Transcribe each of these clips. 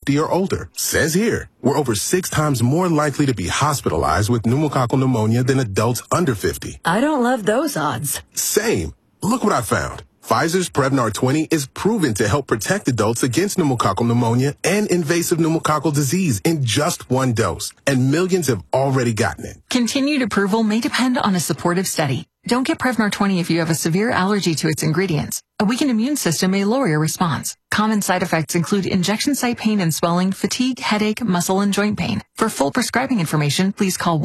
50 or older. Says here, we're over 6 times more likely to be hospitalized with pneumococcal pneumonia than adults under 50. I don't love those odds. Same. Look what I found. Pfizer's Prevnar 20 is proven to help protect adults against pneumococcal pneumonia and invasive pneumococcal disease in just 1 dose. And millions have already gotten it. Continued approval may depend on a supportive study. Don't get Prevnar 20 if you have a severe allergy to its ingredients. A weakened immune system may lower your response. Common side effects include injection site pain and swelling, fatigue, headache, muscle, and joint pain. For full prescribing information, please call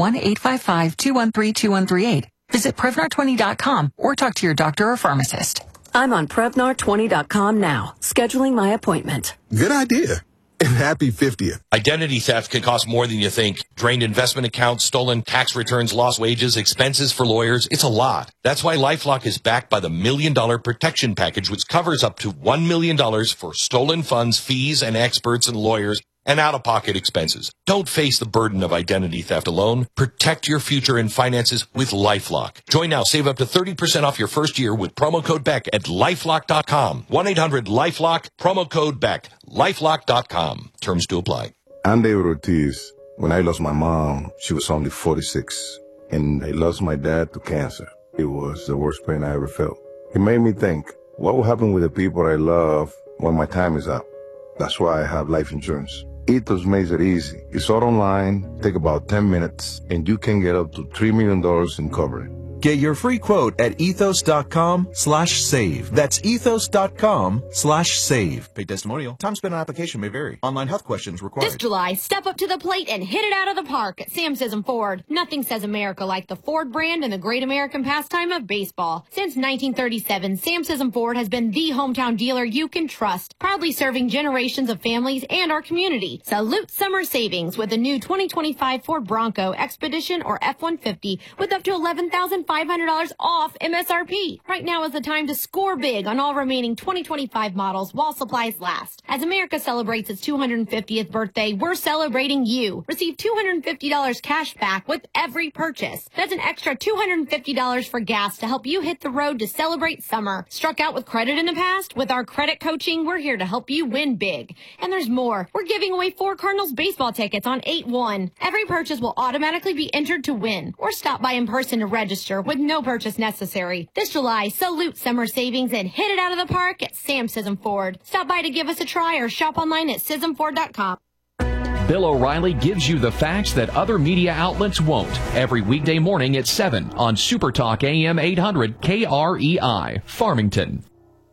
1-855-213-2138. Visit Prevnar20.com or talk to your doctor or pharmacist. I'm on Prevnar20.com now, scheduling my appointment. Good idea. And happy 50th. Identity theft can cost more than you think. Drained investment accounts, stolen tax returns, lost wages, expenses for lawyers. It's a lot. That's why LifeLock is backed by the $1 Million Protection Package, which covers up to $1 million for stolen funds, fees, and experts and lawyers, and out-of-pocket expenses. Don't face the burden of identity theft alone. Protect your future and finances with LifeLock. Join now. Save up to 30% off your first year with promo code BECK at LifeLock.com. 1-800-LifeLock, promo code BECK. LifeLock.com. Terms to apply. I'm David Ortiz. When I lost my mom, she was only 46. And I lost my dad to cancer. It was the worst pain I ever felt. It made me think, what will happen with the people I love when my time is up? That's why I have life insurance. Ethos makes it easy. It's all online, take about 10 minutes, and you can get up to $3 million in coverage. Get your free quote at ethos.com/save. That's ethos.com/save. Paid testimonial. Time spent on application may vary. Online health questions required. This July, step up to the plate and hit it out of the park at Sam Sism Ford. Nothing says America like the Ford brand and the great American pastime of baseball. Since 1937, Sam Sism Ford has been the hometown dealer you can trust, proudly serving generations of families and our community. Salute summer savings with the new 2025 Ford Bronco Expedition or F-150 with up to $11,500 off MSRP. Right now is the time to score big on all remaining 2025 models while supplies last. As America celebrates its 250th birthday, we're celebrating you. Receive $250 cash back with every purchase. That's an extra $250 for gas to help you hit the road to celebrate summer. Struck out with credit in the past? With our credit coaching, we're here to help you win big. And there's more. We're giving away 4 Cardinals baseball tickets on 8/1. Every purchase will automatically be entered to win. Or stop by in person to register with no purchase necessary. This July, salute summer savings and hit it out of the park at Sam Sism Ford. Stop by to give us a try or shop online at SismFord.com. Bill O'Reilly gives you the facts that other media outlets won't. Every weekday morning at 7 on Super Talk AM 800 KREI, Farmington.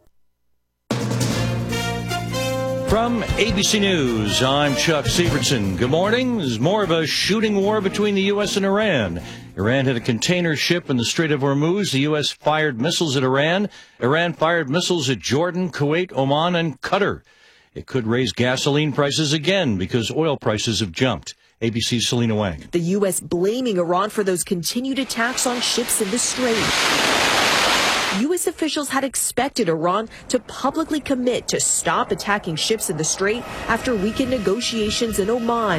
From ABC News, I'm Chuck Severson. Good morning. There's more of a shooting war between the U.S. and Iran. Iran hit a container ship in the Strait of Hormuz. The U.S. fired missiles at Iran. Iran fired missiles at Jordan, Kuwait, Oman, and Qatar. It could raise gasoline prices again because oil prices have jumped. ABC's Selena Wang. The U.S. blaming Iran for those continued attacks on ships in the Strait. U.S. officials had expected Iran to publicly commit to stop attacking ships in the Strait after weekend negotiations in Oman.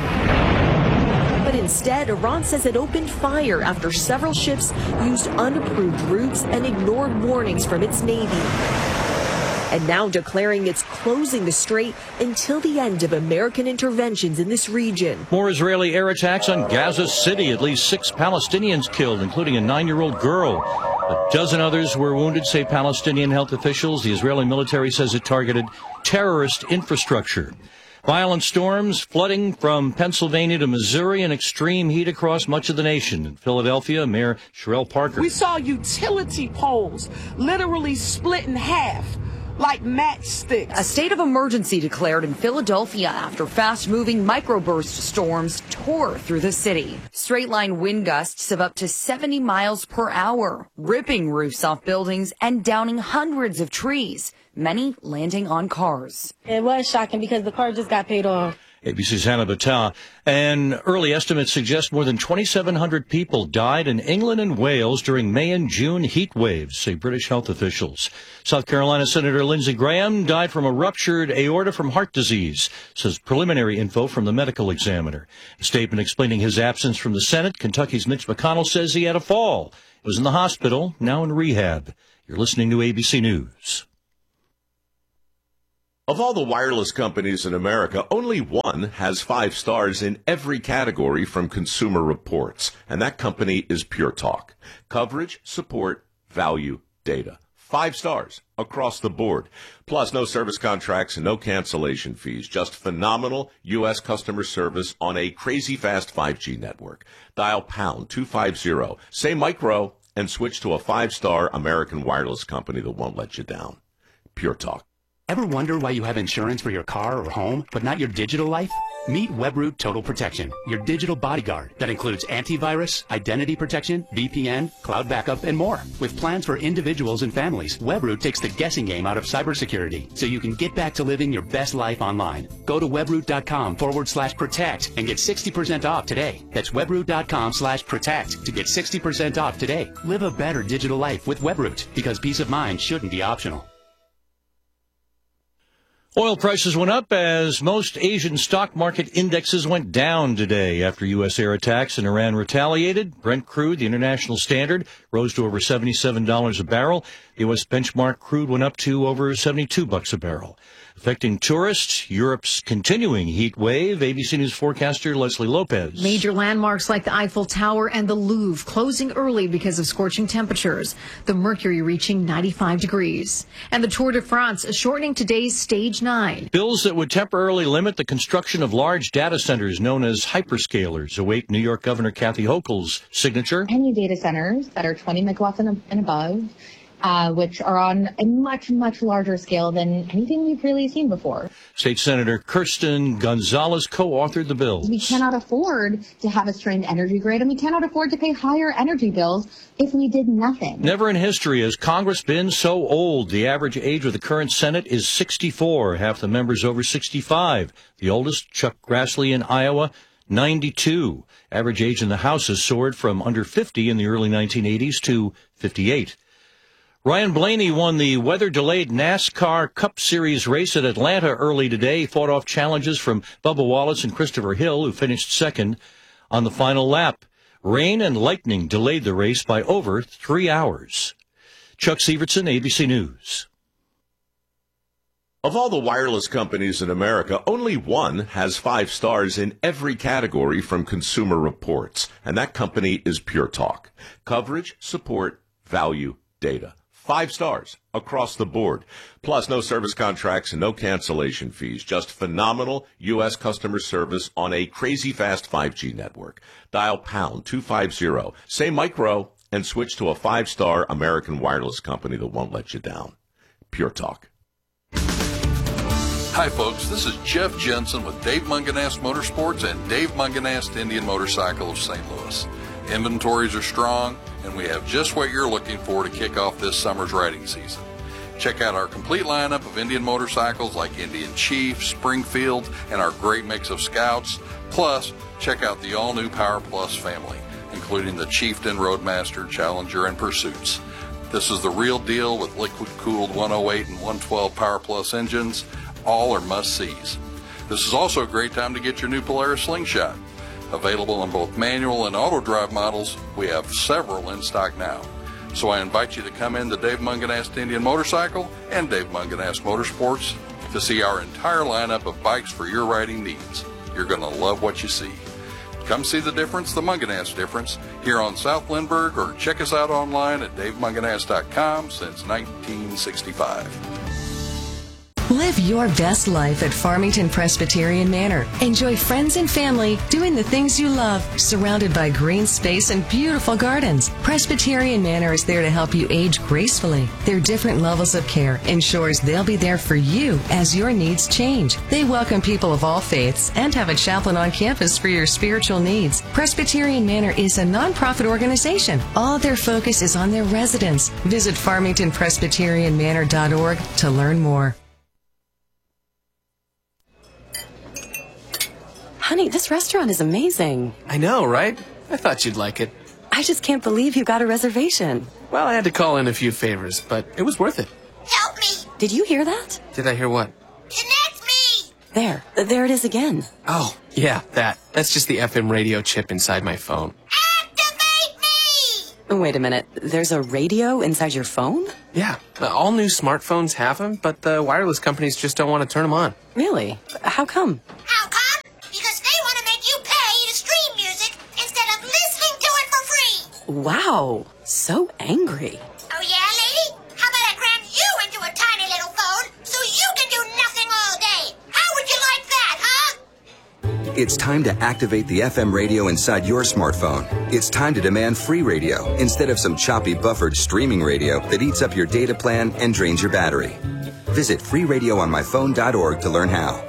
But instead, Iran says it opened fire after several ships used unapproved routes and ignored warnings from its Navy. And now declaring it's closing the Strait until the end of American interventions in this region. More Israeli air attacks on Gaza City. At least 6 Palestinians killed, including a 9-year-old girl. A dozen others were wounded, say Palestinian health officials. The Israeli military says it targeted terrorist infrastructure. Violent storms, flooding from Pennsylvania to Missouri, and extreme heat across much of the nation. In Philadelphia, Mayor Sherrell Parker. We saw utility poles literally split in half like matchsticks. A state of emergency declared in Philadelphia after fast-moving microburst storms tore through the city. Straight-line wind gusts of up to 70 miles per hour, ripping roofs off buildings and downing hundreds of trees, many landing on cars. It was shocking because the car just got paid off. ABC's Hannah Battah. And early estimates suggest more than 2,700 people died in England and Wales during May and June heat waves, say British health officials. South Carolina Senator Lindsey Graham died from a ruptured aorta from heart disease, says preliminary info from the medical examiner. A statement explaining his absence from the Senate, Kentucky's Mitch McConnell says he had a fall. He was in the hospital, now in rehab. You're listening to ABC News. Of all the wireless companies in America, only one has 5 stars in every category from Consumer Reports, and that company is Pure Talk. Coverage, support, value, data. 5 stars across the board. Plus, no service contracts and no cancellation fees. Just phenomenal U.S. customer service on a crazy fast 5G network. Dial pound 250, say micro, and switch to a 5-star American wireless company that won't let you down. Pure Talk. Ever wonder why you have insurance for your car or home, but not your digital life? Meet WebRoot Total Protection, your digital bodyguard that includes antivirus, identity protection, VPN, cloud backup, and more. With plans for individuals and families, WebRoot takes the guessing game out of cybersecurity so you can get back to living your best life online. Go to webroot.com/protect and get 60% off today. That's webroot.com/protect to get 60% off today. Live a better digital life with WebRoot because peace of mind shouldn't be optional. Oil prices went up as most Asian stock market indexes went down today after U.S. air attacks and Iran retaliated. Brent crude, the international standard, rose to over $77 a barrel. The U.S. benchmark crude went up to over $72 a barrel. Affecting tourists, Europe's continuing heat wave. ABC News forecaster Leslie Lopez. Major landmarks like the Eiffel Tower and the Louvre closing early because of scorching temperatures. The mercury reaching 95 degrees. And the Tour de France shortening today's stage 9. Bills that would temporarily limit the construction of large data centers known as hyperscalers await New York Governor Kathy Hochul's signature. Any data centers that are 20 megawatts and above, which are on a much, much larger scale than anything we've really seen before. State Senator Kirsten Gonzalez co-authored the bill. We cannot afford to have a strained energy grid, and we cannot afford to pay higher energy bills if we did nothing. Never in history has Congress been so old. The average age of the current Senate is 64, half the members over 65. The oldest, Chuck Grassley in Iowa, 92. Average age in the House has soared from under 50 in the early 1980s to 58. Ryan Blaney won the weather-delayed NASCAR Cup Series race at Atlanta early today. He fought off challenges from Bubba Wallace and Christopher Hill, who finished second on the final lap. Rain and lightning delayed the race by over 3 hours. Chuck Severson, ABC News. Of all the wireless companies in America, only one has 5 stars in every category from Consumer Reports, and that company is Pure Talk. Coverage, support, value, data. 5 stars across the board. Plus, no service contracts and no cancellation fees. Just phenomenal U.S. customer service on a crazy fast 5G network. Dial pound 250, say micro, and switch to a 5-star American wireless company that won't let you down. Pure Talk. Hi, folks. This is Jeff Jensen with Dave Munganast Motorsports and Dave Munganast Indian Motorcycle of St. Louis. Inventories are strong, and we have just what you're looking for to kick off this summer's riding season. Check out our complete lineup of Indian motorcycles like Indian Chief, Springfield, and our great mix of Scouts. Plus, check out the all-new Power Plus family, including the Chieftain, Roadmaster, Challenger, and Pursuits. This is the real deal with liquid-cooled 108 and 112 Power Plus engines. All are must-sees. This is also a great time to get your new Polaris Slingshot. Available on both manual and auto drive models, we have several in stock now. So I invite you to come in to Dave Munganast Indian Motorcycle and Dave Munganast Motorsports to see our entire lineup of bikes for your riding needs. You're going to love what you see. Come see the difference, the Munganast difference, here on South Lindbergh, or check us out online at davemunganast.com since 1965. Live your best life at Farmington Presbyterian Manor. Enjoy friends and family doing the things you love, surrounded by green space and beautiful gardens. Presbyterian Manor is there to help you age gracefully. Their different levels of care ensures they'll be there for you as your needs change. They welcome people of all faiths and have a chaplain on campus for your spiritual needs. Presbyterian Manor is a nonprofit organization. All their focus is on their residents. Visit farmingtonpresbyterianmanor.org to learn more. Honey, this restaurant is amazing. I know, right? I thought you'd like it. I just can't believe you got a reservation. Well, I had to call in a few favors, but it was worth it. Help me! Did you hear that? Did I hear what? Connect me! There it is again. Oh, yeah, that. That's just the FM radio chip inside my phone. Activate me! Wait a minute, there's a radio inside your phone? Yeah, all new smartphones have them, but the wireless companies just don't want to turn them on. Really? How come? How come? Because they want to make you pay to stream music instead of listening to it for free. Wow, so angry. Oh yeah, lady? How about I cram you into a tiny little phone so you can do nothing all day? How would you like that, huh? It's time to activate the FM radio inside your smartphone. It's time to demand free radio instead of some choppy buffered streaming radio that eats up your data plan and drains your battery. Visit freeradioonmyphone.org to learn how.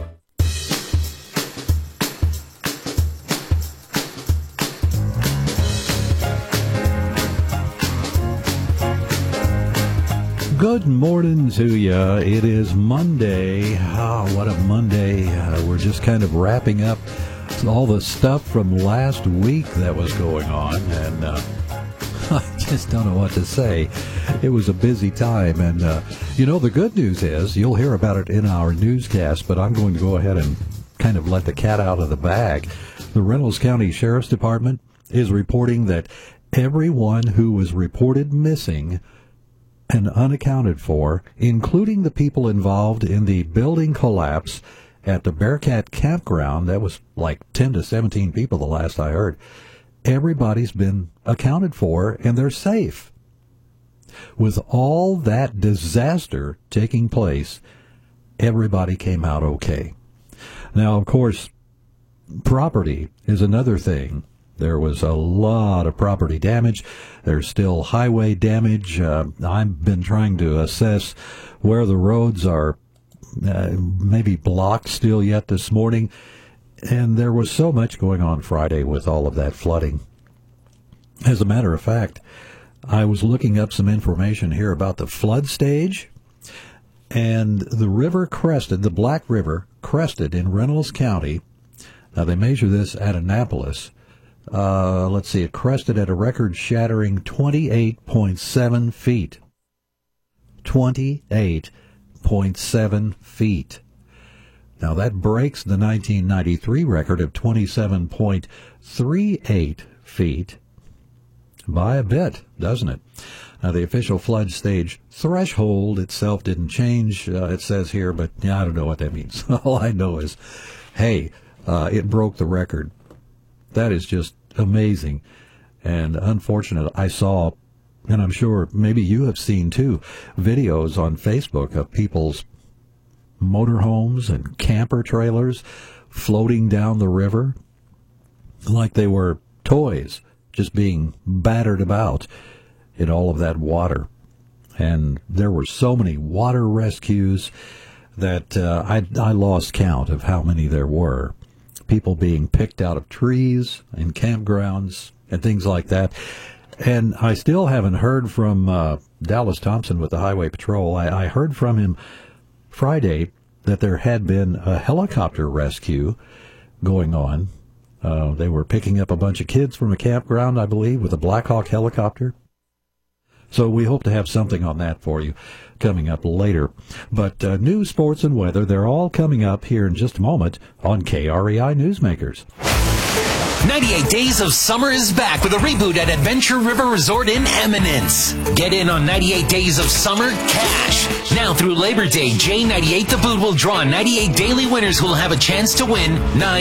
Good morning to you. It is Monday. Oh, what a Monday. We're just kind of wrapping up all the stuff from last week that was going on, and I just don't know what to say. It was a busy time, and the good news is you'll hear about it in our newscast, but I'm going to go ahead and kind of let the cat out of the bag. The Reynolds County Sheriff's Department is reporting that everyone who was reported missing and unaccounted for, including the people involved in the building collapse at the Bearcat Campground, that was like 10 to 17 people the last I heard, everybody's been accounted for and they're safe. With all that disaster taking place, everybody came out okay. Now, of course, property is another thing. There was a lot of property damage. There's still highway damage. I've been trying to assess where the roads are maybe blocked still yet this morning. And there was so much going on Friday with all of that flooding. As a matter of fact, I was looking up some information here about the flood stage. And the river crested, the Black River crested in Reynolds County. Now, they measure this at Annapolis. Let's see, it crested at a record-shattering 28.7 feet. 28.7 feet. Now, that breaks the 1993 record of 27.38 feet by a bit, doesn't it? Now, the official flood stage threshold itself didn't change, it says here, but yeah, I don't know what that means. All I know is, hey, it broke the record. That is just amazing and unfortunate. I saw, and I'm sure maybe you have seen too, videos on Facebook of people's motorhomes and camper trailers floating down the river like they were toys, just being battered about in all of that water. And there were so many water rescues that I lost count of how many there were. People being picked out of trees and campgrounds and things like that. And I still haven't heard from Dallas Thompson with the Highway Patrol. I heard from him Friday that there had been a helicopter rescue going on. They were picking up a bunch of kids from a campground, I believe, with a Black Hawk helicopter. So we hope to have something on that for you coming up later. But news, sports, and weather, they're all coming up here in just a moment on KREI Newsmakers. 98 Days of Summer is back with a reboot at Adventure River Resort in Eminence. Get in on 98 Days of Summer cash. Now through Labor Day, J98 The Boot will draw 98 daily winners who will have a chance to win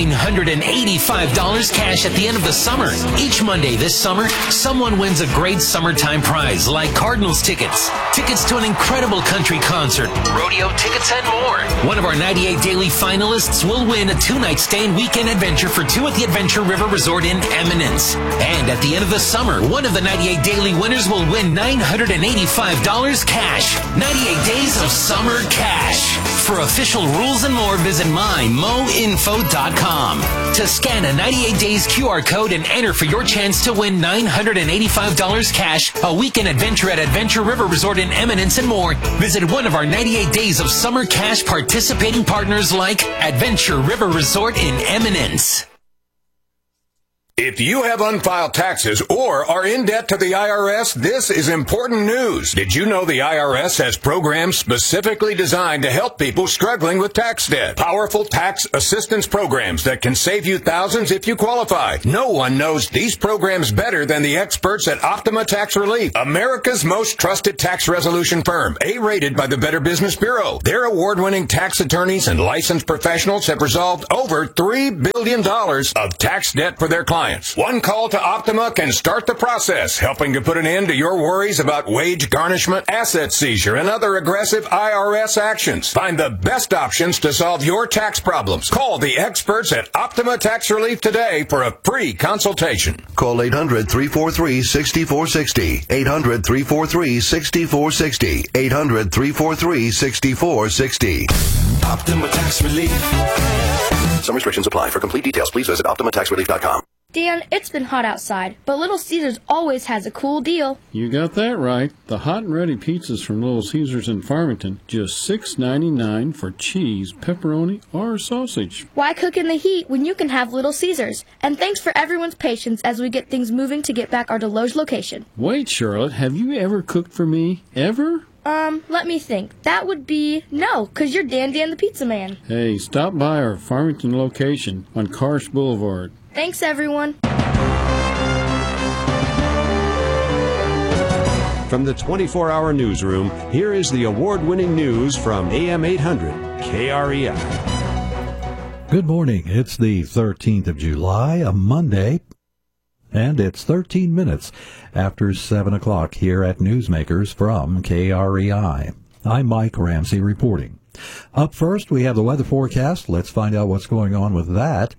$985 cash at the end of the summer. Each Monday this summer, someone wins a great summertime prize like Cardinals tickets, tickets to an incredible country concert, rodeo tickets, and more. One of our 98 daily finalists will win a 2-night stay and weekend adventure for two at the Adventure River Resort in Eminence. And at the end of the summer, one of the 98 daily winners will win $985 cash. 98 Days of Summer cash. For official rules and more, visit mymoinfo.com. To scan a 98 Days QR code and enter for your chance to win $985 cash, a weekend adventure at Adventure River Resort in Eminence, and more, visit one of our 98 Days of Summer cash participating partners like Adventure River Resort in Eminence. If you have unfiled taxes or are in debt to the IRS, this is important news. Did you know the IRS has programs specifically designed to help people struggling with tax debt? Powerful tax assistance programs that can save you thousands if you qualify. No one knows these programs better than the experts at Optima Tax Relief, America's most trusted tax resolution firm, A-rated by the Better Business Bureau. Their award-winning tax attorneys and licensed professionals have resolved over $3 billion of tax debt for their clients. One call to Optima can start the process, helping to put an end to your worries about wage garnishment, asset seizure, and other aggressive IRS actions. Find the best options to solve your tax problems. Call the experts at Optima Tax Relief today for a free consultation. Call 800-343-6460. 800-343-6460. 800-343-6460. Optima Tax Relief. Some restrictions apply. For complete details, please visit OptimaTaxRelief.com. Dan, it's been hot outside, but Little Caesars always has a cool deal. You got that right. The hot and ready pizzas from Little Caesars in Farmington, just $6.99 for cheese, pepperoni, or sausage. Why cook in the heat when you can have Little Caesars? And thanks for everyone's patience as we get things moving to get back our Deloge location. Wait, Charlotte, have you ever cooked for me? Ever? Let me think. That would be no, 'cause you're Dan the Pizza Man. Hey, stop by our Farmington location on Karsh Boulevard. Thanks, everyone. From the 24-hour newsroom, here is the award-winning news from AM 800 KREI. Good morning. It's the 13th of July, a Monday, and it's 13 minutes after 7 o'clock here at Newsmakers from KREI. I'm Mike Ramsey reporting. Up first, we have the weather forecast. Let's find out what's going on with that.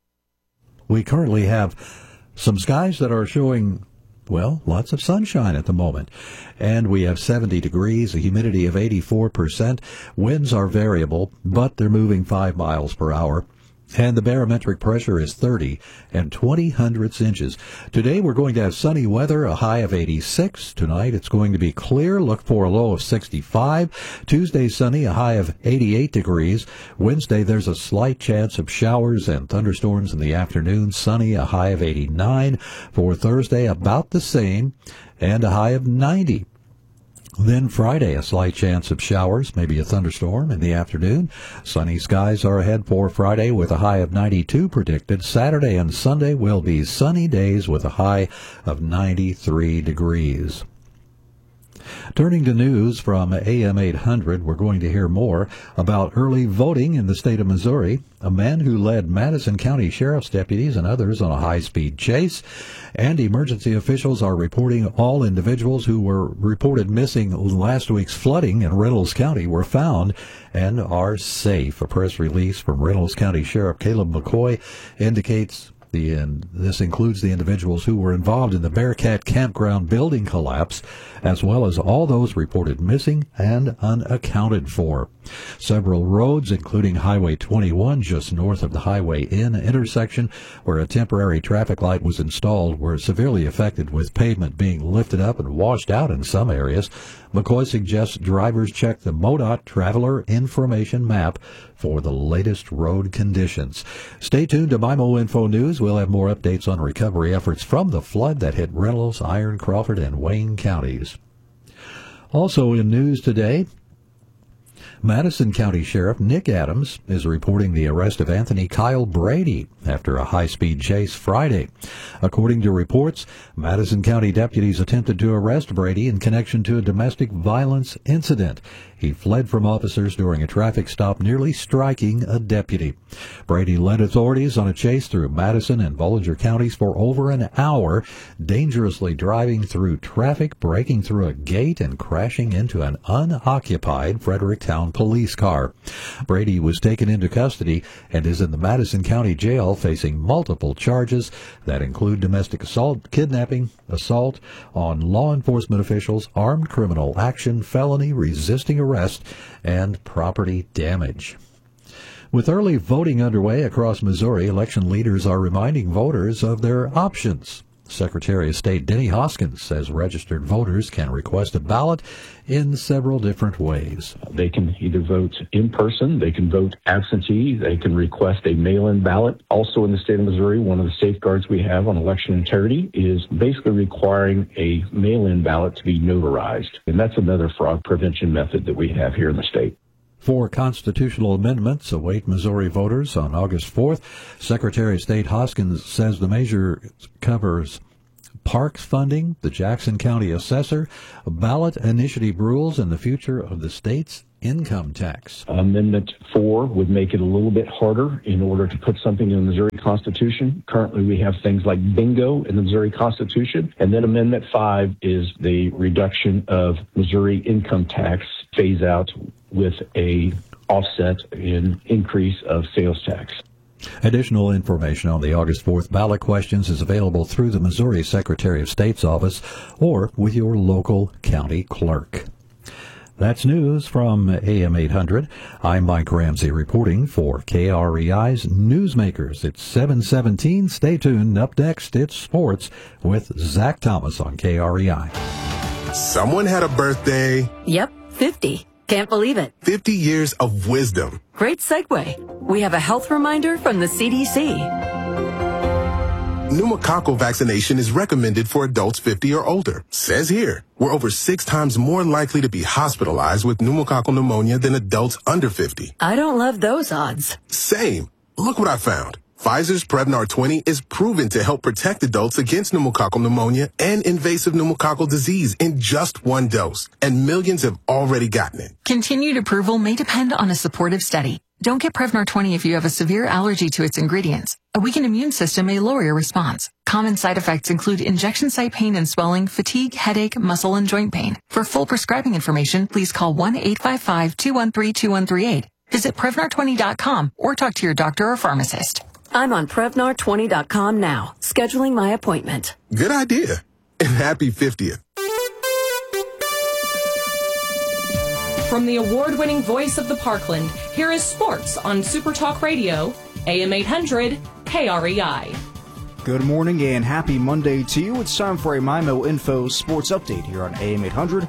We currently have some skies that are showing, well, lots of sunshine at the moment. And we have 70 degrees, a humidity of 84%. Winds are variable, but they're moving 5 miles per hour. And the barometric pressure is 30 and 20 inches. Today we're going to have sunny weather, a high of 86. Tonight it's going to be clear. Look for a low of 65. Tuesday sunny, a high of 88 degrees. Wednesday there's a slight chance of showers and thunderstorms in the afternoon. Sunny, a high of 89. For Thursday about the same and a high of 90. Then Friday, a slight chance of showers, maybe a thunderstorm in the afternoon. Sunny skies are ahead for Friday with a high of 92 predicted. Saturday and Sunday will be sunny days with a high of 93 degrees. Turning to news from AM 800, we're going to hear more about early voting in the state of Missouri, a man who led Madison County Sheriff's deputies and others on a high-speed chase, and emergency officials are reporting all individuals who were reported missing last week's flooding in Reynolds County were found and are safe. A press release from Reynolds County Sheriff Caleb McCoy indicates this includes the individuals who were involved in the Bearcat Campground building collapse, as well as all those reported missing and unaccounted for. Several roads, including Highway 21 just north of the Highway Inn intersection, where a temporary traffic light was installed, were severely affected, with pavement being lifted up and washed out in some areas. McCoy suggests drivers check the MoDOT Traveler Information Map for the latest road conditions. Stay tuned to MIMO Info News. We'll have more updates on recovery efforts from the flood that hit Reynolds, Iron, Crawford, and Wayne counties. Also in news today, Madison County Sheriff Nick Adams is reporting the arrest of Anthony Kyle Brady after a high-speed chase Friday. According to reports, Madison County deputies attempted to arrest Brady in connection to a domestic violence incident. He fled from officers during a traffic stop, nearly striking a deputy. Brady led authorities on a chase through Madison and Bollinger counties for over an hour, dangerously driving through traffic, breaking through a gate, and crashing into an unoccupied Fredericktown police car. Brady was taken into custody and is in the Madison County Jail facing multiple charges that include domestic assault, kidnapping, assault on law enforcement officials, armed criminal action, felony, resisting arrest, and property damage. With early voting underway across Missouri, election leaders are reminding voters of their options. Secretary of State Denny Hoskins says registered voters can request a ballot in several different ways. They can either vote in person, they can vote absentee, they can request a mail-in ballot. Also in the state of Missouri, one of the safeguards we have on election integrity is basically requiring a mail-in ballot to be notarized. And that's another fraud prevention method that we have here in the state. 4 constitutional amendments await Missouri voters on August 4th. Secretary of State Hoskins says the measure covers parks funding, the Jackson County assessor, ballot initiative rules, and the future of the state's income tax. Amendment 4 would make it a little bit harder in order to put something in the Missouri Constitution. Currently, we have things like bingo in the Missouri Constitution. And then Amendment 5 is the reduction of Missouri income tax phase out with a offset in increase of sales tax. Additional information on the August 4th ballot questions is available through the Missouri Secretary of State's office or with your local county clerk. That's news from AM 800. I'm Mike Ramsey reporting for KREI's Newsmakers. It's 7:17. Stay tuned. Up next, it's sports with Zach Thomas on KREI. Someone had a birthday. Yep, 50. Can't believe it. 50 years of wisdom. Great segue. We have a health reminder from the CDC. Pneumococcal vaccination is recommended for adults 50 or older. Says here, we're over 6 times more likely to be hospitalized with pneumococcal pneumonia than adults under 50. I don't love those odds. Same. Look what I found. Pfizer's Prevnar 20 is proven to help protect adults against pneumococcal pneumonia and invasive pneumococcal disease in just 1 dose. And millions have already gotten it. Continued approval may depend on a supportive study. Don't get Prevnar 20 if you have a severe allergy to its ingredients. A weakened immune system may lower your response. Common side effects include injection site pain and swelling, fatigue, headache, muscle, and joint pain. For full prescribing information, please call 1-855-213-2138. Visit Prevnar20.com or talk to your doctor or pharmacist. I'm on Prevnar20.com now, scheduling my appointment. Good idea. And happy 50th. From the award-winning voice of the Parkland, here is sports on Super Talk Radio, AM 800, KREI. Good morning and happy Monday to you. It's time for a MyMo Info Sports Update here on AM 800,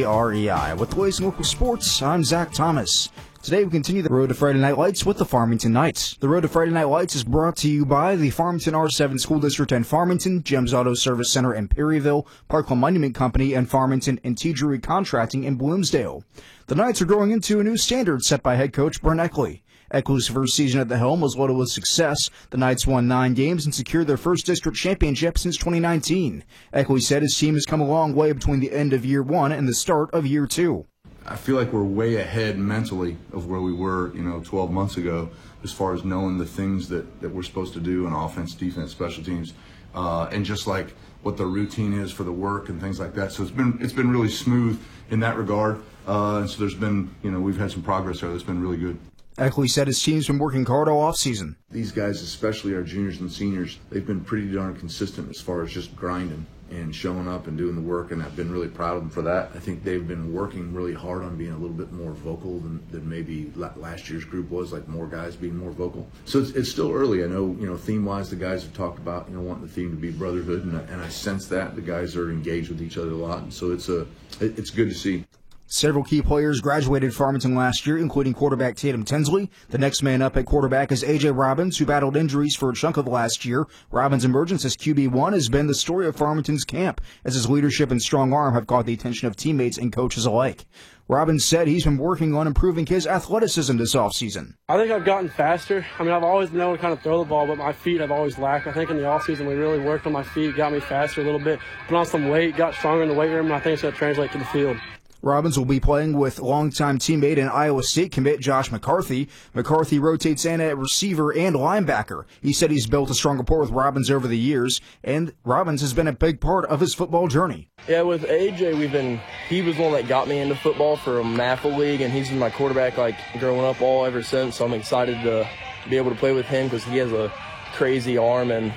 KREI. With the latest local sports, I'm Zach Thomas. Today we continue the Road to Friday Night Lights with the Farmington Knights. The Road to Friday Night Lights is brought to you by the Farmington R7 School District and Farmington, Gems Auto Service Center in Perryville, Parkland Monument Company, and Farmington and T. Drury Contracting in Bloomsdale. The Knights are growing into a new standard set by head coach Brent Eckley. Eckley's first season at the helm was loaded with success. The Knights won 9 games and secured their first district championship since 2019. Eckley said his team has come a long way between the end of year 1 and the start of year 2. I feel like we're way ahead mentally of where we were, 12 months ago, as far as knowing the things that we're supposed to do in offense, defense, special teams, and just like what the routine is for the work and things like that. So it's been really smooth in that regard. And so there's been, we've had some progress there that's been really good. Eckley said his team's been working hard all offseason. These guys, especially our juniors and seniors, they've been pretty darn consistent as far as just grinding and showing up and doing the work, and I've been really proud of them for that. I think they've been working really hard on being a little bit more vocal than maybe last year's group was, like more guys being more vocal. So it's still early. I know, theme-wise, the guys have talked about, wanting the theme to be brotherhood, and I sense that. The guys are engaged with each other a lot, and so it's good to see. Several key players graduated Farmington last year, including quarterback Tatum Tinsley. The next man up at quarterback is A.J. Robbins, who battled injuries for a chunk of last year. Robbins' emergence as QB1 has been the story of Farmington's camp, as his leadership and strong arm have caught the attention of teammates and coaches alike. Robbins said he's been working on improving his athleticism this offseason. I think I've gotten faster. I've always been able to kind of throw the ball, but my feet have always lacked. I think in the offseason we really worked on my feet, got me faster a little bit, put on some weight, got stronger in the weight room, and I think it's going to translate to the field. Robbins will be playing with longtime teammate and Iowa State commit Josh McCarthy. McCarthy rotates in at receiver and linebacker. He said he's built a strong rapport with Robbins over the years, and Robbins has been a big part of his football journey. Yeah, with AJ, he was the one that got me into football for a MAFL league, and he's been my quarterback growing up ever since. So I'm excited to be able to play with him because he has a crazy arm, and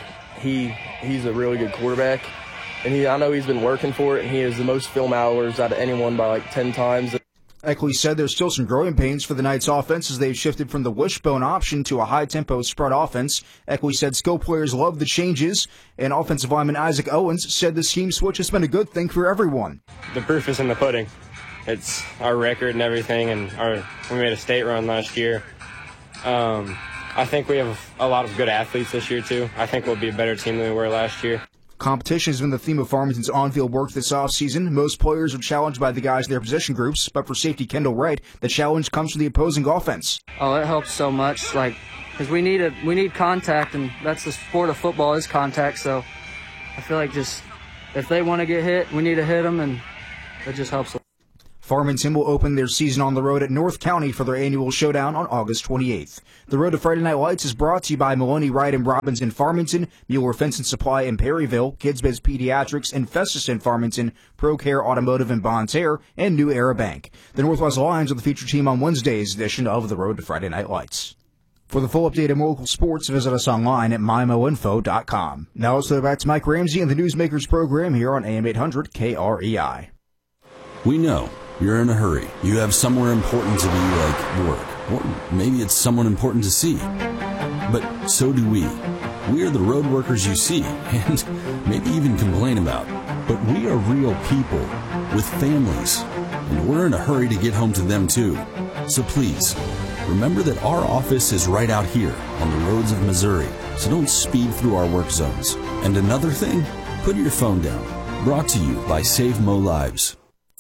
he's a really good quarterback. And I know he's been working for it, and he has the most film hours out of anyone by 10 times. Eckley said there's still some growing pains for the Knights offense as they've shifted from the wishbone option to a high-tempo spread offense. Eckley said skill players love the changes, and offensive lineman Isaac Owens said the scheme switch has been a good thing for everyone. The proof is in the pudding. It's our record and everything, and we made a state run last year. I think we have a lot of good athletes this year, too. I think we'll be a better team than we were last year. Competition has been the theme of Farmington's on-field work this offseason. Most players are challenged by the guys in their position groups, but for safety Kendall Wright, the challenge comes from the opposing offense. Oh, it helps so much, because we need contact, and that's the sport of football is contact. So I feel like just if they want to get hit, we need to hit them, and it just helps. Farmington will open their season on the road at North County for their annual showdown on August 28th. The Road to Friday Night Lights is brought to you by Maloney Wright and Robbins in Farmington, Mueller Fence and Supply in Perryville, Kids Biz Pediatrics and Festus in Farmington, ProCare Automotive in Bonne Terre, and New Era Bank. The Northwest Lions are the featured team on Wednesday's edition of the Road to Friday Night Lights. For the full update on local sports, visit us online at mymoinfo.com. Now let's go back to Mike Ramsey and the Newsmakers program here on AM 800 KREI. We know you're in a hurry. You have somewhere important to be, like work. Or maybe it's someone important to see. But so do we. We are the road workers you see, and maybe even complain about. But we are real people with families, and we're in a hurry to get home to them too. So please, remember that our office is right out here on the roads of Missouri, so don't speed through our work zones. And another thing, put your phone down. Brought to you by Save Mo Lives.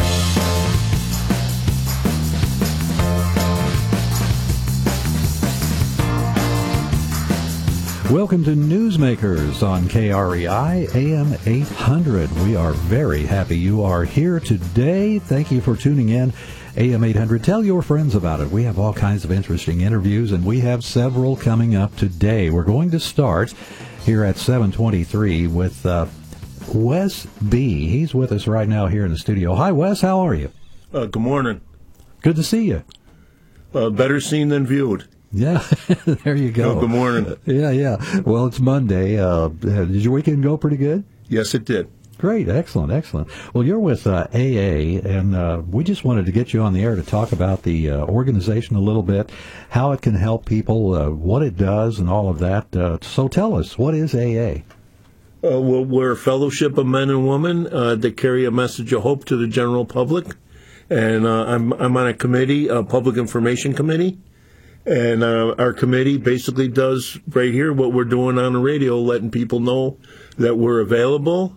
Welcome to Newsmakers on KREI AM 800. We are very happy you are here today. Thank you for tuning in. AM 800. Tell your friends about it. We have all kinds of interesting interviews, and we have several coming up today. We're going to start here at 7:23 with Wes B. He's with us right now here in the studio. Hi, Wes. How are you? Good morning. Good to see you. Better seen than viewed. Yeah, there you go. Good morning. Yeah. Well, it's Monday. Did your weekend go pretty good? Yes, it did. Great. Excellent. Well, you're with AA, and we just wanted to get you on the air to talk about the organization a little bit, how it can help people, what it does, and all of that. So tell us, what is AA? Well, we're a fellowship of men and women that carry a message of hope to the general public. And I'm on a committee, a public information committee. And our committee basically does right here what we're doing on the radio, letting people know that we're available.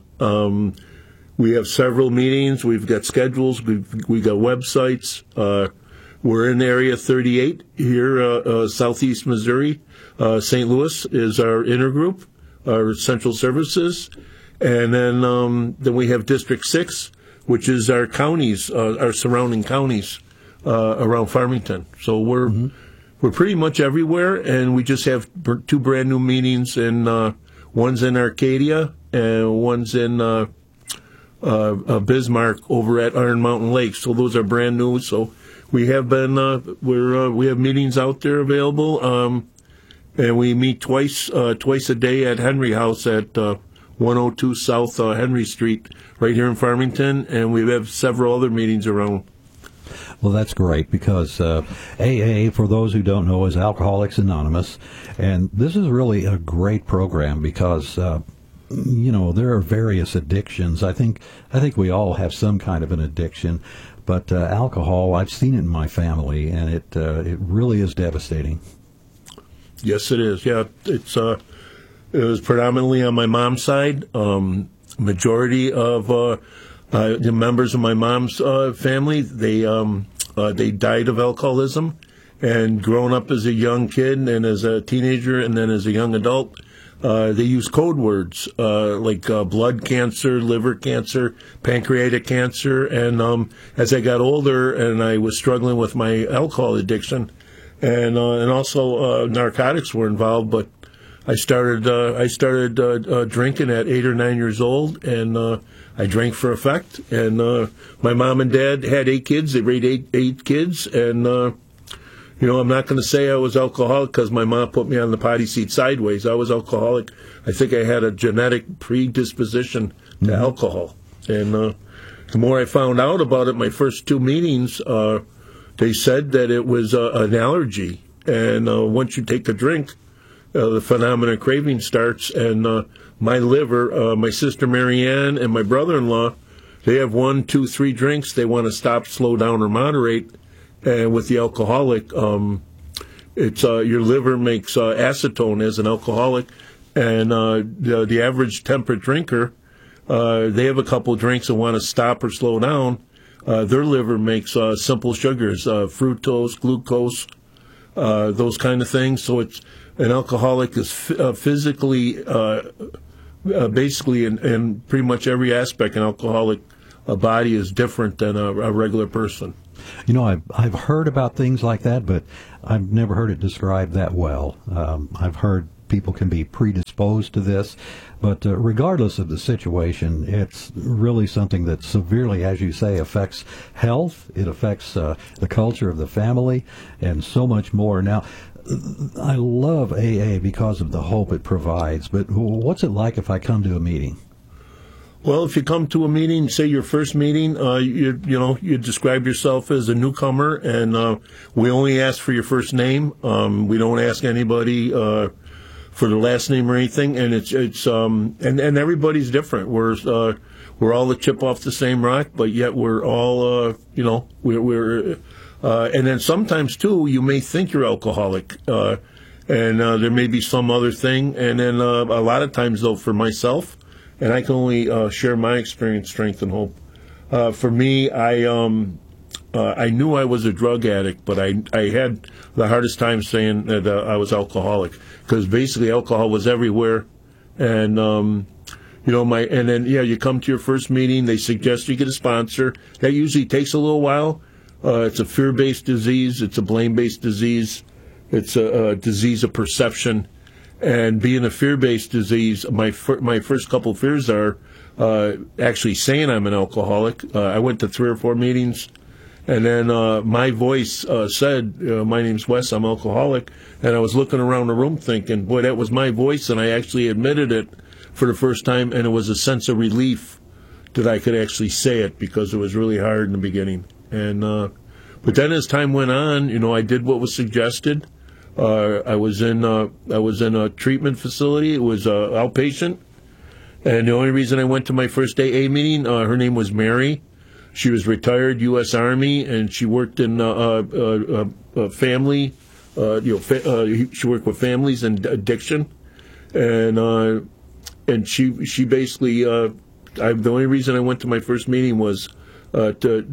We have several meetings. We've got schedules. We've got websites. We're in Area 38 here, southeast Missouri. St. Louis is our intergroup, our central services. And then we have District 6, which is our counties, our surrounding counties around Farmington. So we're pretty much everywhere, and we just have two brand new meetings, and one's in Arcadia and one's in Bismarck over at Iron Mountain Lake. So those are brand new. So we have been we have meetings out there available, and we meet twice a day at Henry House at 102 South Henry Street, right here in Farmington, and we have several other meetings around. Well, that's great because AA, for those who don't know, is Alcoholics Anonymous, and this is really a great program because there are various addictions. I think we all have some kind of an addiction, but alcohol, I've seen it in my family, and it really is devastating. Yes, it is. Yeah, it was predominantly on my mom's side. Majority of the members of my mom's family, they died of alcoholism, and growing up as a young kid and as a teenager and then as a young adult, they use code words like blood cancer, liver cancer, pancreatic cancer, and as I got older and I was struggling with my alcohol addiction, and also narcotics were involved, but I started drinking at 8 or 9 years old, and I drank for effect. And my mom and dad had 8 kids. They raised eight kids, and I'm not going to say I was alcoholic because my mom put me on the potty seat sideways. I was alcoholic. I think I had a genetic predisposition to alcohol, and the more I found out about it, my first 2 meetings, they said that it was an allergy. And once you take the drink, the phenomenon of craving starts. And my liver, my sister Marianne, and my brother-in-law, they have 1, 2, 3 drinks. They want to stop, slow down, or moderate. And with the alcoholic, it's your liver makes acetone as an alcoholic. And the average temperate drinker, they have a couple drinks and want to stop or slow down. Their liver makes simple sugars, fructose, glucose, those kind of things. So it's an alcoholic is physically, basically, in pretty much every aspect, an alcoholic body is different than a regular person. You know, I've heard about things like that, but I've never heard it described that well. I've heard people can be predisposed to this, but regardless of the situation, it's really something that severely, as you say, affects health. It affects the culture of the family and so much more. Now, I love AA because of the hope it provides, but what's it like if I come to a meeting? Well, if you come to a meeting, say your first meeting, you describe yourself as a newcomer, and we only ask for your first name. We don't ask anybody for the last name or anything, and and everybody's different. We're all a chip off the same rock, but yet we're all and then sometimes too you may think you're alcoholic, and there may be some other thing, and then a lot of times though for myself. And I can only share my experience, strength, and hope. For me, I knew I was a drug addict, but I had the hardest time saying that I was alcoholic, because basically alcohol was everywhere. And you come to your first meeting, they suggest you get a sponsor. That usually takes a little while. It's a fear-based disease. It's a blame-based disease. It's a disease of perception. And being a fear-based disease, my first couple fears are actually saying I'm an alcoholic. I went to 3 or 4 meetings, and then my voice said, my name's Wes, I'm alcoholic. And I was looking around the room thinking, boy, that was my voice, and I actually admitted it for the first time, and it was a sense of relief that I could actually say it, because it was really hard in the beginning. And but then as time went on, I did what was suggested. I was in a treatment facility. It was outpatient, and the only reason I went to my first AA meeting, her name was Mary. She was retired U.S. Army, and she worked in family. She worked with families and addiction, and she basically. The only reason I went to my first meeting was to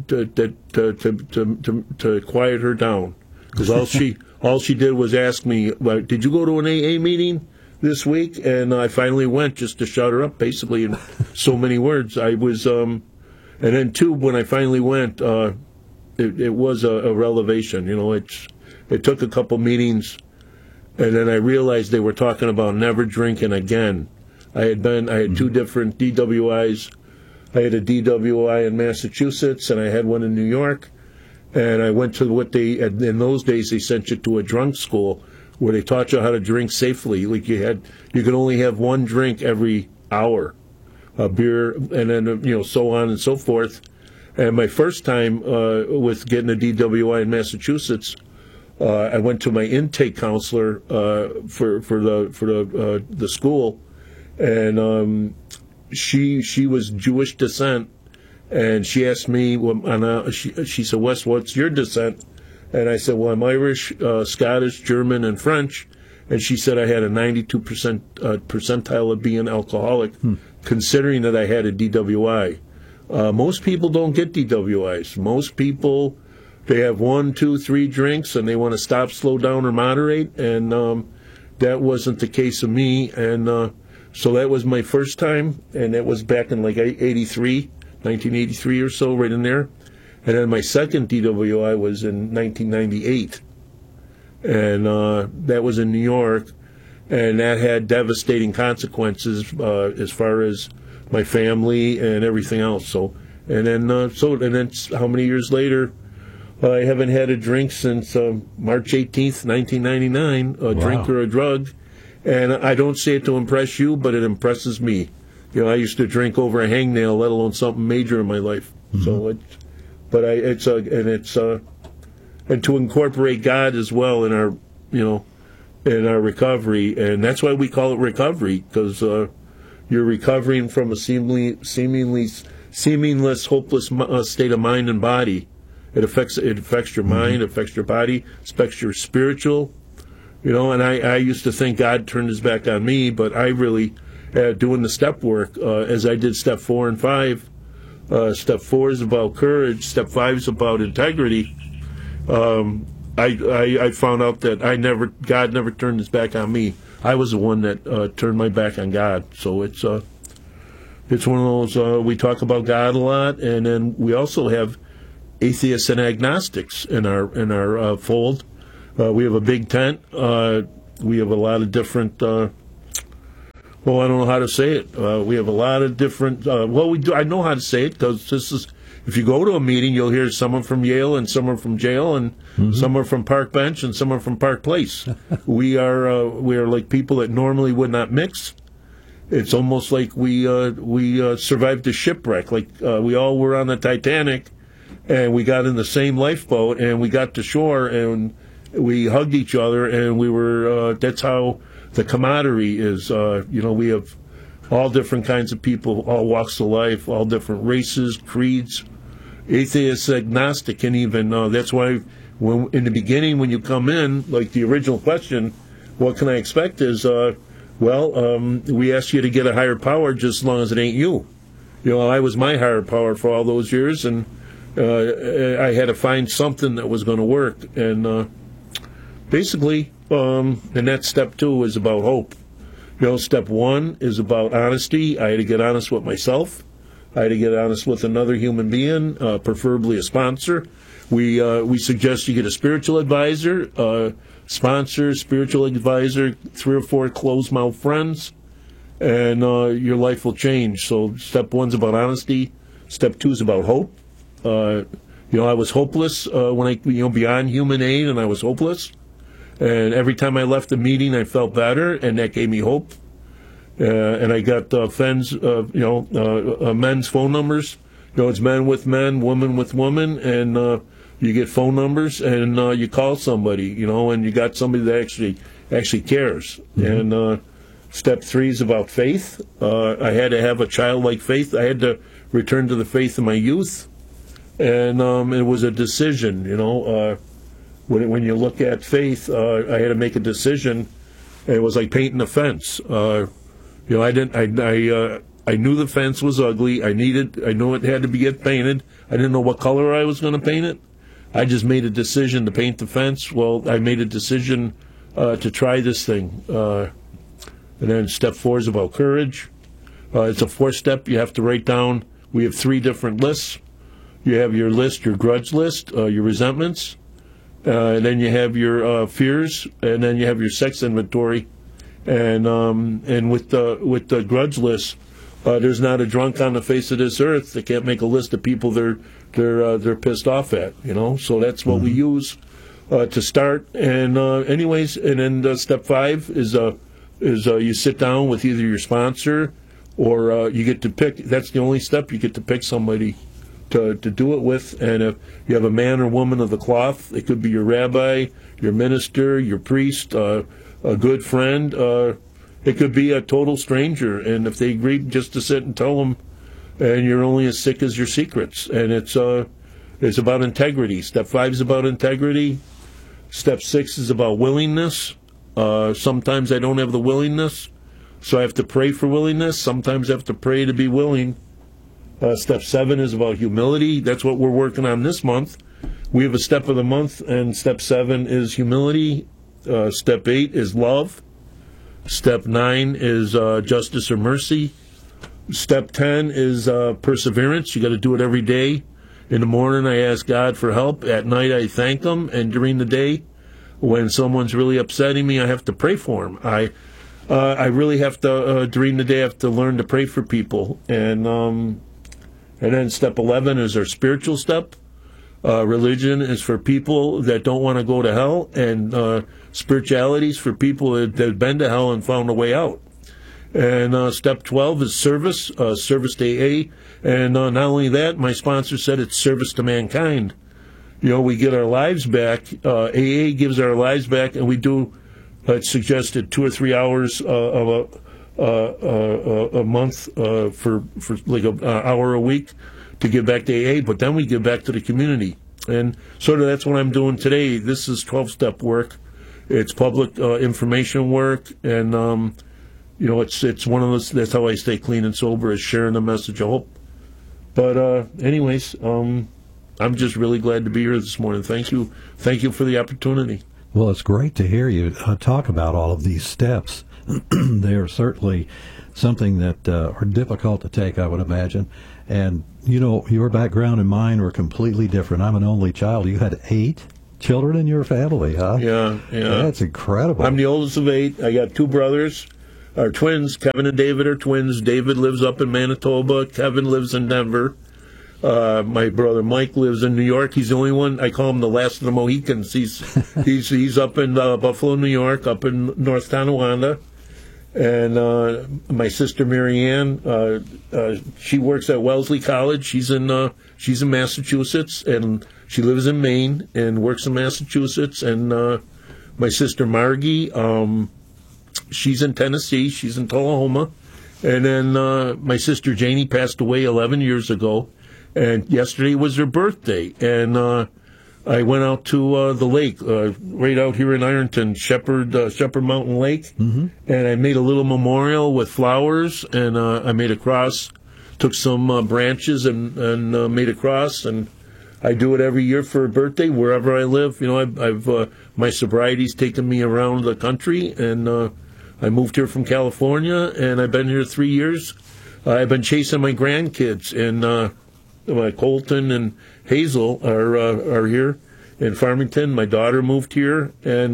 quiet her down, because all she did was ask me, did you go to an AA meeting this week? And I finally went, just to shut her up, basically, in so many words. I was, and then too, when I finally went, it was a revelation. It took a couple meetings, and then I realized they were talking about never drinking again. I had 2 different DWIs. I had a DWI in Massachusetts, and I had one in New York. And I went to in those days, they sent you to a drunk school where they taught you how to drink safely. Like you could only have 1 drink every hour, a beer, and then, so on and so forth. And my first time with getting a DWI in Massachusetts, I went to my intake counselor for the school, and she was Jewish descent. And she asked me, she said, Wes, what's your descent? And I said, well, I'm Irish, Scottish, German, and French. And she said I had a 92% percentile of being alcoholic, considering that I had a DWI. Most people don't get DWIs. Most people, they have 1, 2, 3 drinks, and they want to stop, slow down, or moderate. And that wasn't the case of me. And so that was my first time, and that was back in 1983 or so, right in there. And then my second DWI was in 1998. And that was in New York. And that had devastating consequences as far as my family and everything else. So, and then how many years later, I haven't had a drink since March 18th, 1999, a drink or a drug. And I don't say it to impress you, but it impresses me. I used to drink over a hangnail, let alone something major in my life. Mm-hmm. So, and to incorporate God as well in our, in our recovery. And that's why we call it recovery, because you're recovering from a seemingly seamless, hopeless state of mind and body. It affects your mind, it affects your body, it affects your spiritual. And I used to think God turned his back on me, but I really, doing the step work, as I did step 4 and 5, step 4 is about courage, step 5 is about integrity. I found out that God never turned his back on me. I was the one that turned my back on God. So it's one of those, we talk about God a lot, and then we also have atheists and agnostics in our fold. We have a big tent. We have a lot of different. I don't know how to say it. We have a lot of different. We do. I know how to say it because this is. If you go to a meeting, you'll hear someone from Yale and someone from jail, and some are from Park Bench and some are from Park Place. we are like people that normally would not mix. It's almost like we survived a shipwreck. Like we all were on the Titanic, and we got in the same lifeboat, and we got to shore, and we hugged each other, and we were. That's how the camaraderie is. We have all different kinds of people, all walks of life, all different races, creeds, atheist, agnostic, and even that's why in the beginning when you come in, like the original question, what can I expect is, we ask you to get a higher power just as long as it ain't you. I was my higher power for all those years, and I had to find something that was going to work, and basically, and that step 2 is about hope. Step 1 is about honesty. I had to get honest with myself. I had to get honest with another human being, preferably a sponsor. We suggest you get a spiritual advisor, sponsor, spiritual advisor, 3 or 4 closed-mouth friends, and your life will change. So step 1's about honesty. Step 2 is about hope. I was hopeless when I, beyond human aid, and I was hopeless. And every time I left the meeting, I felt better, and that gave me hope. And I got men's phone numbers. It's men with men, woman with woman, and you get phone numbers, and you call somebody, and you got somebody that actually cares. Mm-hmm. And step 3 is about faith. I had to have a childlike faith. I had to return to the faith of my youth, and it was a decision, When you look at faith, I had to make a decision. And it was like painting a fence. I knew the fence was ugly. I knew it had to get painted. I didn't know what color I was going to paint it. I just made a decision to paint the fence. Well, I made a decision to try this thing. And then step 4 is about courage. It's a 4-step. You have to write down. We have 3 different lists. You have your list, your grudge list, your resentments. And then you have your fears, and then you have your sex inventory, and with the grudge list, there's not a drunk on the face of this earth that can't make a list of people they're pissed off at, So that's what we use to start. And anyways, and then step 5 is you sit down with either your sponsor or you get to pick. That's the only step. You get to pick somebody to do it with, and if you have a man or woman of the cloth, it could be your rabbi, your minister, your priest, a good friend. It could be a total stranger, and if they agree just to sit and tell them, and you're only as sick as your secrets. And it's about integrity. Step 5 is about integrity. Step 6 is about willingness. Sometimes I don't have the willingness, so I have to pray for willingness. Sometimes I have to pray to be willing. Step 7 is about humility. That's what we're working on this month. We have a step of the month, and step 7 is humility. Step 8 is love. Step 9 is justice or mercy. Step 10 is perseverance. You got to do it every day. In the morning, I ask God for help. At night, I thank Him. And during the day, when someone's really upsetting me, I have to pray for them. I really have to, during the day, I have to learn to pray for people. And then step 11 is our spiritual step. Religion is for people that don't want to go to hell, and spirituality is for people that have been to hell and found a way out. And step 12 is service to AA. And not only that, my sponsor said it's service to mankind. we get our lives back. AA gives our lives back, and we do, it's suggested 2 or 3 hours of a month for like an hour a week to give back to AA, but then we give back to the community. And sort of that's what I'm doing today. This is 12-step work. It's public information work, and it's one of those. That's how I stay clean and sober, is sharing the message of hope. But anyways, I'm just really glad to be here this morning. Thank you for the opportunity. Well, it's great to hear you talk about all of these steps. They are certainly something that are difficult to take, I would imagine. And, your background and mine were completely different. I'm an only child. You had 8 children in your family, huh? Yeah. That's incredible. I'm the oldest of 8. I got 2 brothers. Our twins, Kevin and David, are twins. David lives up in Manitoba. Kevin lives in Denver. My brother Mike lives in New York. He's the only one. I call him the last of the Mohicans. He's up in Buffalo, New York, up in North Tonawanda. And my sister Marianne, she works at Wellesley College. She's in Massachusetts, and she lives in Maine and works in Massachusetts. And my sister Margie, she's in Tennessee. She's in Tullahoma. And then my sister Janie passed away 11 years ago, and yesterday was her birthday. And I went out to the lake, right out here in Ironton, Shepherd Mountain Lake, and I made a little memorial with flowers, and I made a cross, took some branches and made a cross, and I do it every year for a birthday wherever I live. I've my sobriety's taken me around the country, and I moved here from California, and I've been here 3 years. I've been chasing my grandkids, and Colton and Hazel are here in Farmington. My daughter moved here, and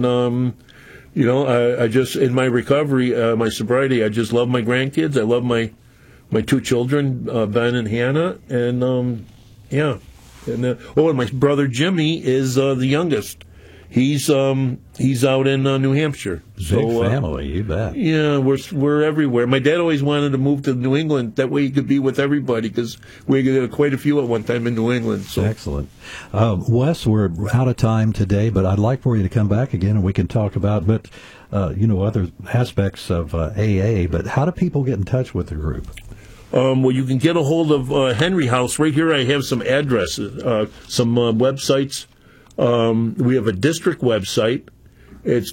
I just, in my recovery, my sobriety, I just love my grandkids. I love my 2 children, Ben and Hannah, and and my brother Jimmy is the youngest. He's out in New Hampshire. Big family, you bet. Yeah, we're everywhere. My dad always wanted to move to New England. That way he could be with everybody, because we had quite a few at one time in New England. So. Excellent. Wes, we're out of time today, but I'd like for you to come back again and we can talk about other aspects of AA. But how do people get in touch with the group? Well, you can get a hold of Henry House. Right here I have some addresses, some websites. We have a district website. It's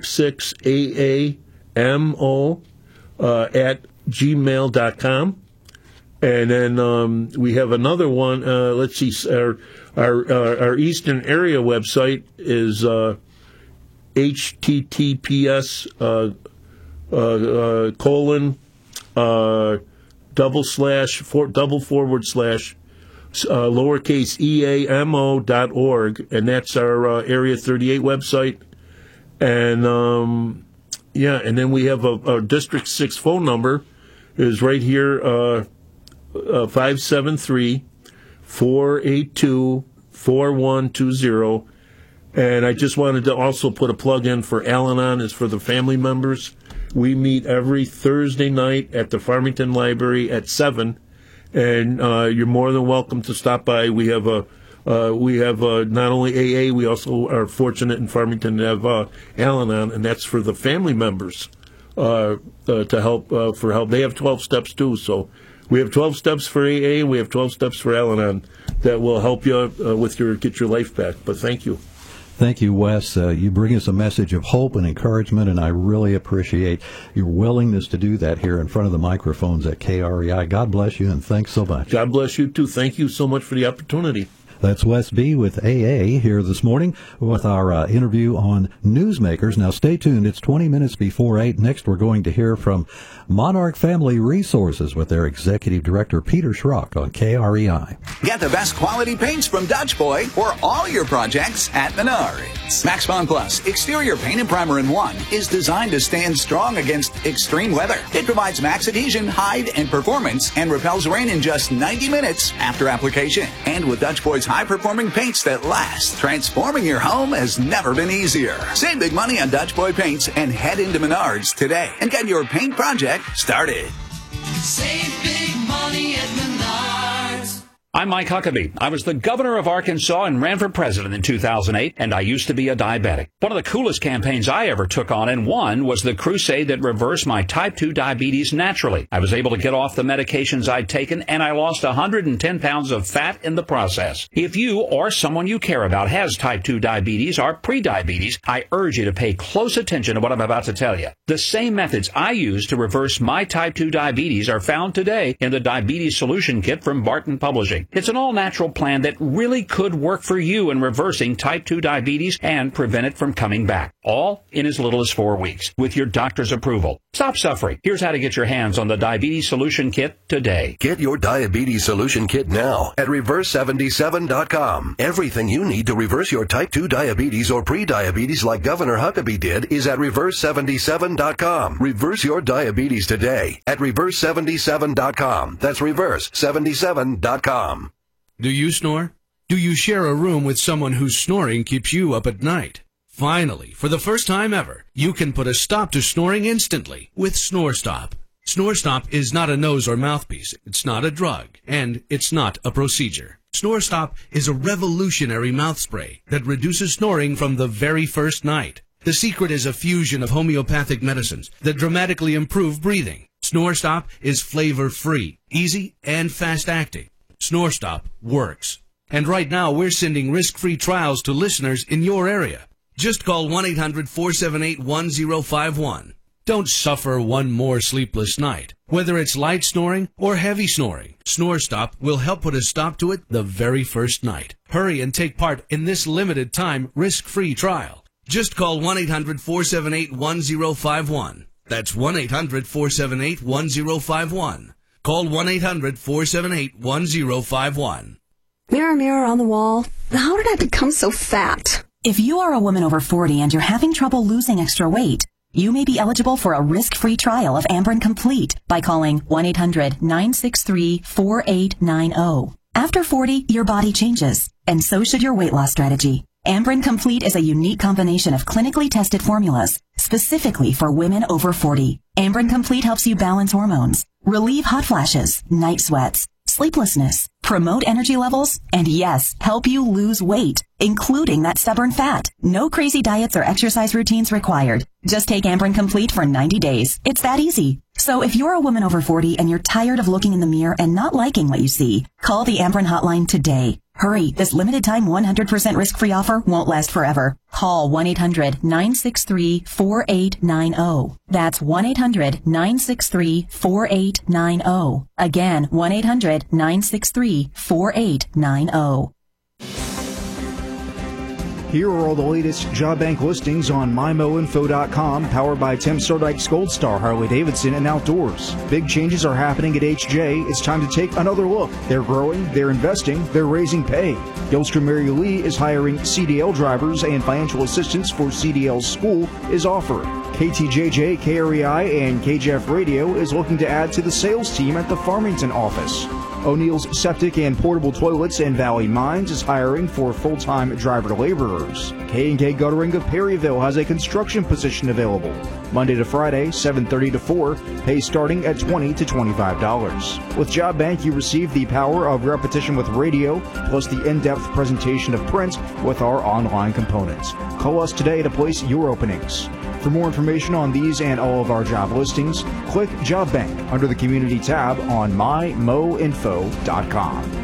district6aamo at gmail.com. And then we have another one. Let's see. Our Eastern area website is https lowercase eamo.org, and that's our Area 38 website. And and then we have a District 6 phone number is right here, 573-482-4120. And I just wanted to also put a plug in for Al-Anon, is for the family members. We meet every Thursday night at the Farmington Library at 7. And you're more than welcome to stop by. We have not only AA, we also are fortunate in Farmington to have Al-Anon, and that's for the family members to help for help. They have 12 steps too, so we have 12 steps for AA, we have 12 steps for Al-Anon that will help you get your life back. But thank you. Thank you, Wes. You bring us a message of hope and encouragement, and I really appreciate your willingness to do that here in front of the microphones at KREI. God bless you, and thanks so much. God bless you, too. Thank you so much for the opportunity. That's Wes B. with AA here this morning with our interview on Newsmakers. Now, stay tuned. It's 20 minutes before 8. Next, we're going to hear from Monarch Family Resources with their Executive Director, Peter Schrock, on KREI. Get the best quality paints from Dutch Boy for all your projects at Menards. Max Bond Plus Exterior Paint and Primer in 1 is designed to stand strong against extreme weather. It provides max adhesion, hide, and performance, and repels rain in just 90 minutes after application. And with Dutch Boy's high-performing paints that last, transforming your home has never been easier. Save big money on Dutch Boy paints and head into Menards today and get your paint project started. Save big money at Menards. I'm Mike Huckabee. I was the governor of Arkansas and ran for president in 2008, and I used to be a diabetic. One of the coolest campaigns I ever took on and won was the crusade that reversed my type 2 diabetes naturally. I was able to get off the medications I'd taken, and I lost 110 pounds of fat in the process. If you or someone you care about has type 2 diabetes or prediabetes, I urge you to pay close attention to what I'm about to tell you. The same methods I used to reverse my type 2 diabetes are found today in the Diabetes Solution Kit from Barton Publishing. It's an all-natural plan that really could work for you in reversing type 2 diabetes and prevent it from coming back. All in as little as 4 weeks with your doctor's approval. Stop suffering. Here's how to get your hands on the Diabetes Solution Kit today. Get your Diabetes Solution Kit now at Reverse77.com. Everything you need to reverse your type 2 diabetes or pre-diabetes like Governor Huckabee did is at Reverse77.com. Reverse your diabetes today at Reverse77.com. That's Reverse77.com. Do you snore? Do you share a room with someone whose snoring keeps you up at night? Finally, for the first time ever, you can put a stop to snoring instantly with SnoreStop. SnoreStop is not a nose or mouthpiece, it's not a drug, and it's not a procedure. SnoreStop is a revolutionary mouth spray that reduces snoring from the very first night. The secret is a fusion of homeopathic medicines that dramatically improve breathing. SnoreStop is flavor-free, easy, and fast-acting. SnoreStop works. And right now, we're sending risk-free trials to listeners in your area. Just call 1-800-478-1051. Don't suffer one more sleepless night. Whether it's light snoring or heavy snoring, SnoreStop will help put a stop to it the very first night. Hurry and take part in this limited time risk-free trial. Just call 1-800-478-1051. That's 1-800-478-1051. Call 1-800-478-1051. Mirror, mirror on the wall, how did I become so fat? If you are a woman over 40 and you're having trouble losing extra weight, you may be eligible for a risk-free trial of Amberen Complete by calling 1-800-963-4890. After 40, your body changes, and so should your weight loss strategy. Amberen Complete is a unique combination of clinically tested formulas specifically for women over 40. Amberen Complete helps you balance hormones, relieve hot flashes, night sweats, sleeplessness, promote energy levels, and yes, help you lose weight, including that stubborn fat. No crazy diets or exercise routines required. Just take Amberen Complete for 90 days. It's that easy. So if you're a woman over 40 and you're tired of looking in the mirror and not liking what you see, call the Amberen hotline today. Hurry, this limited time 100% risk-free offer won't last forever. Call 1-800-963-4890. That's 1-800-963-4890. Again, 1-800-963-4890. Here are all the latest job bank listings on MyMoInfo.com, powered by Tim Stardike's Gold Star Harley-Davidson and Outdoors. Big changes are happening at HJ. It's time to take another look. They're growing, they're investing, they're raising pay. Gilstrom Mary Lee is hiring CDL drivers, and financial assistance for CDL school is offered. KTJJ, KREI, and KJF Radio is looking to add to the sales team at the Farmington office. O'Neill's Septic and Portable Toilets in Valley Mines is hiring for full-time driver laborers. K&K Guttering of Perryville has a construction position available. Monday to Friday, 7:30 to 4, pay starting at $20 to $25. With Job Bank, you receive the power of repetition with radio, plus the in-depth presentation of print with our online components. Call us today to place your openings. For more information on these and all of our job listings, click Job Bank under the Community tab on MyMoInfo.com.